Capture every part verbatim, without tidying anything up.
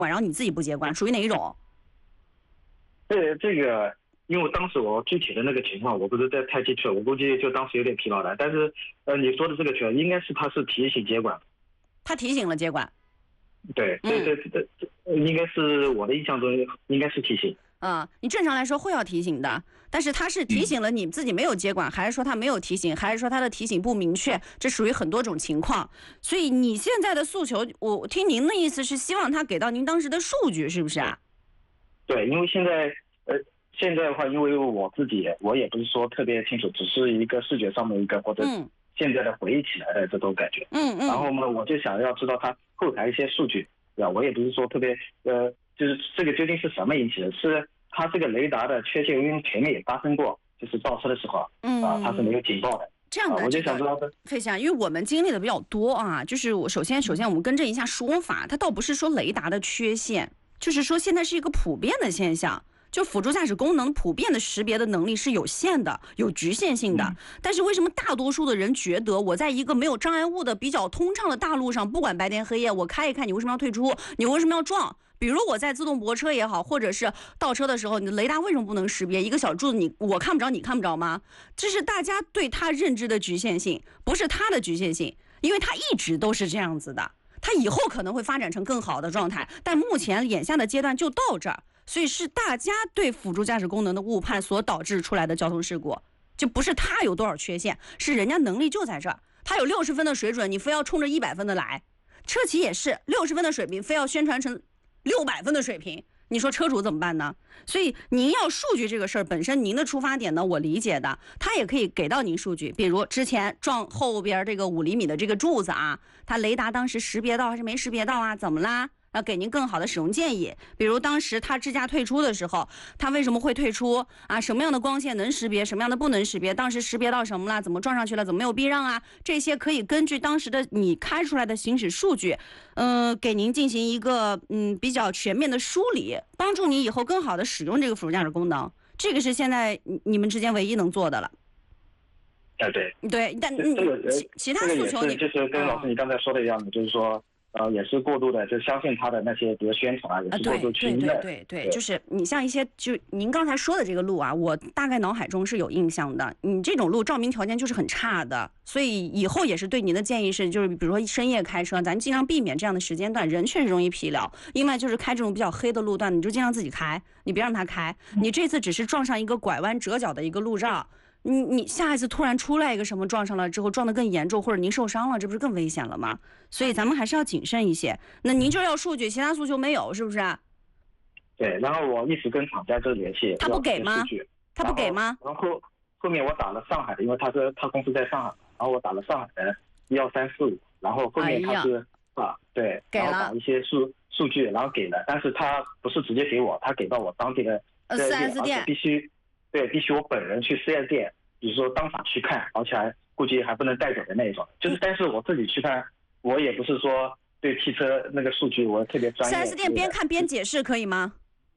管，然后你自己不接管，属于哪一种？ 这这个，因为当时我具体的那个情况我不是太太清楚，我估计就当时有点疲劳了。但是，呃，你说的这个情况应该是他是提醒接管， 他提醒了接管。 对，这这这这应该是我的印象中应该是提醒。 啊、嗯，你正常来说会要提醒的，但是他是提醒了你自己没有接管，还是说他没有提醒，还是说他的提醒不明确？这属于很多种情况。所以你现在的诉求，我听您的意思是希望他给到您当时的数据，是不是啊？ 对，因为现在呃现在的话，因为我自己我也不是说特别清楚，只是一个视觉上面一个或者现在的回忆起来的这种感觉。嗯嗯。然后呢，我就想要知道他后台一些数据，对吧？我也不是说特别呃，就是这个究竟是什么引起的？是它这个雷达的缺陷，因为前面也发生过，就是倒车的时候，嗯啊，它是没有警报的。 这样的、啊， 我就想知道费翔，因为我们经历的比较多啊，就是我首先首先我们更正一下说法，它倒不是说雷达的缺陷。就是说，现在是一个普遍的现象，就辅助驾驶功能普遍的识别的能力是有限的、有局限性的。但是为什么大多数的人觉得我在一个没有障碍物的比较通畅的大路上，不管白天黑夜，我开一开，你为什么要退出？你为什么要撞？比如我在自动泊车也好，或者是倒车的时候，你的雷达为什么不能识别？一个小柱子你我看不着，你看不着吗？这是大家对他认知的局限性，不是他的局限性，因为他一直都是这样子的。它以后可能会发展成更好的状态，但目前眼下的阶段就到这儿，所以是大家对辅助驾驶功能的误判所导致出来的交通事故，就不是它有多少缺陷，是人家能力就在这儿，它有六十分的水准，你非要冲着一百分的来，车企也是六十分的水平，非要宣传成六百分的水平。你说车主怎么办呢？所以您要数据这个事儿本身，您的出发点呢，我理解的，他也可以给到您数据，比如之前撞后边这个五厘米的这个柱子啊，它雷达当时识别到还是没识别到啊？怎么啦？要给您更好的使用建议，比如当时他支架退出的时候，他为什么会退出啊？什么样的光线能识别，什么样的不能识别？当时识别到什么了？怎么撞上去了？怎么没有避让啊？这些可以根据当时的你开出来的行驶数据，嗯、呃，给您进行一个嗯比较全面的梳理，帮助你以后更好的使用这个辅助驾驶功能。这个是现在你们之间唯一能做的了。 哎、呃，对对，但这个其其他诉求你、 这个、就是跟老师你刚才说的一样的，哦、就是说。呃，也是过度的，就相信他的那些，比如宣传啊，也是过度去依赖。 对对对对，就是你像一些，就您刚才说的这个路啊，我大概脑海中是有印象的。你这种路照明条件就是很差的，所以以后也是对您的建议是，就是比如说深夜开车，咱尽量避免这样的时间段，人确实容易疲劳。另外就是开这种比较黑的路段，你就尽量自己开，你别让他开。你这次只是撞上一个拐弯折角的一个路障。你你下一次突然出来一个什么撞上了之后撞得更严重，或者您受伤了，这不是更危险了吗？所以咱们还是要谨慎一些。那您就是要数据，其他诉求没有，是不是？ 对，然后我一直跟厂家就联系， 他不给吗？他不给吗？ 然后后后面我打了上海的，因为他是他公司在上海，然后我打了上海的幺三四五，然后后面他是、哎、啊对，然后把一些数数据然后给了，但是他不是直接给我，他给到我当地的四 S 店， 必须。对，必须我本人去四 S 店，比如说当场去看，而且还估计还不能带走的那一种。就是，但是我自己去看，我也不是说对汽车那个数据我特别专业。 四 S 店边看边解释可以吗？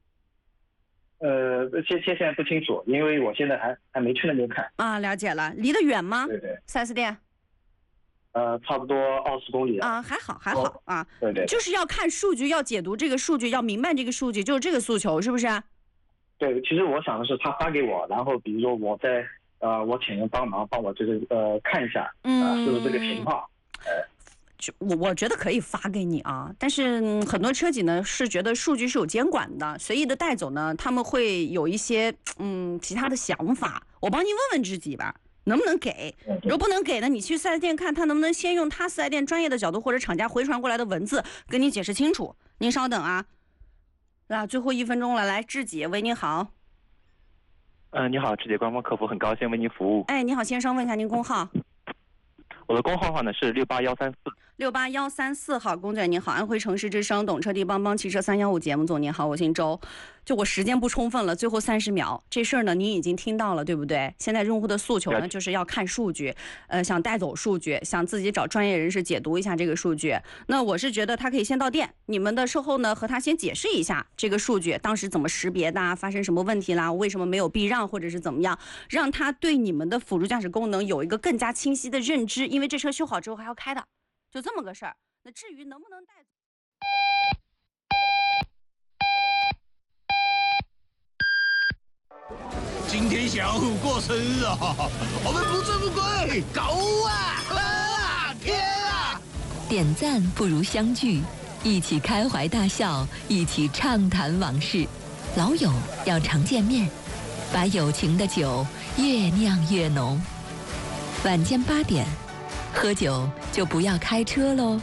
呃，现现在不清楚，因为我现在还还没去那边看。 啊，了解了，离得远吗？ 对对。 四 S 店。 呃，差不多二十公里啊，还好还好、哦、啊。 对对。 就是要看数据，要解读这个数据，要明白这个数据，就是这个诉求，是不是？ 对，其实我想的是他发给我，然后比如说我在呃，我请人帮忙帮我这个呃看一下，啊、呃，是不是这个情况？呃， 就我我觉得可以发给你啊，但是、嗯、很多车企呢是觉得数据是有监管的，随意的带走呢，他们会有一些嗯其他的想法。我帮您问问知己吧，能不能给？如果不能给呢，你去四 S 店看他能不能先用他四 S 店专业的角度或者厂家回传过来的文字跟你解释清楚。您稍等啊。啊，最后一分钟了，来，志姐，喂，您好。 嗯、呃，你好，志姐官方客服，很高兴为您服务。 哎，你好，先生，问一下您工号。 我的工号号呢是六八幺三四。 六八幺三四号，龚队您好，安徽城市之声懂车帝帮帮汽车三幺五节目组您好，我姓周。就我时间不充分了，最后三十秒，这事儿呢您已经听到了，对不对？现在用户的诉求呢就是要看数据，呃，想带走数据，想自己找专业人士解读一下这个数据。那我是觉得他可以先到店，你们的售后呢和他先解释一下这个数据当时怎么识别的，发生什么问题啦，为什么没有避让或者是怎么样，让他对你们的辅助驾驶功能有一个更加清晰的认知，因为这车修好之后还要开的。就这么个事儿，那至于能不能带走？ 今天小虎过生日哦，我们不醉不归，狗啊！啊！天啊！ 点赞不如相聚，一起开怀大笑，一起畅谈往事。老友要常见面，把友情的酒越酿越浓。晚间八点，喝酒就不要开车喽。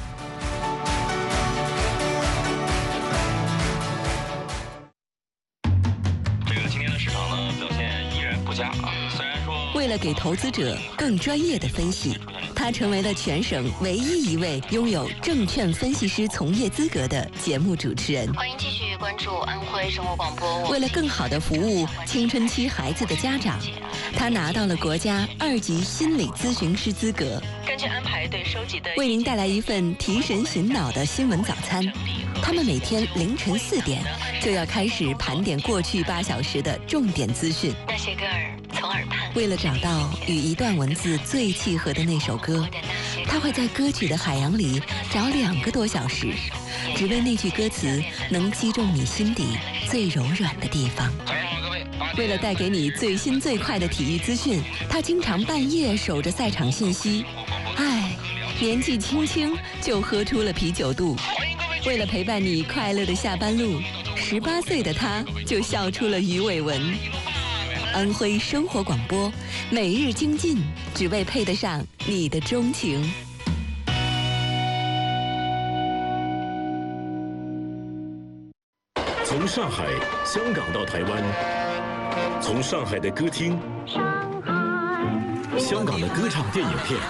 这个今天的市场呢，表现依然不佳啊。虽然说， 为了给投资者更专业的分析，他成为了全省唯一一位拥有证券分析师从业资格的节目主持人。 欢迎继续关注安徽生活广播。 为了更好地服务青春期孩子的家长，他拿到了国家二级心理咨询师资格。 根据安排对收集的， 为您带来一份提神醒脑的新闻早餐。他们每天凌晨四点就要开始盘点过去八小时的重点资讯。 那些歌儿从耳畔。 为了找到与一段文字最契合的那首歌，他会在歌曲的海洋里找两个多小时，只为那句歌词能击中你心底最柔软的地方。为了带给你最新最快的体育资讯，他经常半夜守着赛场信息。唉，年纪轻轻就喝出了啤酒肚。为了陪伴你快乐的下班路，十八岁的他就笑出了鱼尾纹。安徽生活广播，每日精进，只为配得上你的钟情。 从上海、香港到台湾，从上海的歌厅、香港的歌唱电影片，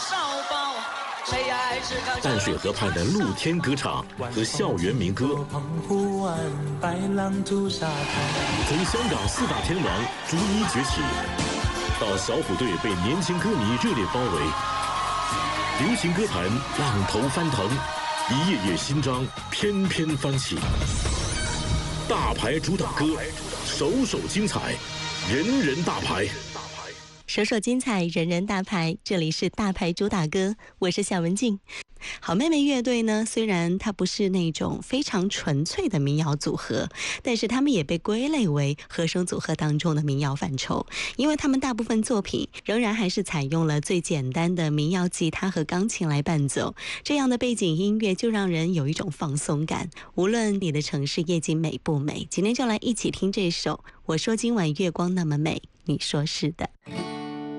淡水河畔的露天歌唱和校园民歌，从香港四大天王逐一崛起，到小虎队被年轻歌迷热烈包围，流行歌坛浪头翻腾，一页页新章翩翩翻起。大牌主打歌，首首精彩，人人大牌。 首首精彩，人人大牌。这里是大牌主打歌，我是小文静。好妹妹乐队呢，虽然它不是那种非常纯粹的民谣组合，但是他们也被归类为和声组合当中的民谣范畴，因为他们大部分作品仍然还是采用了最简单的民谣吉他和钢琴来伴奏，这样的背景音乐就让人有一种放松感。无论你的城市夜景美不美，今天就来一起听这首《我说今晚月光那么美》，你说是的。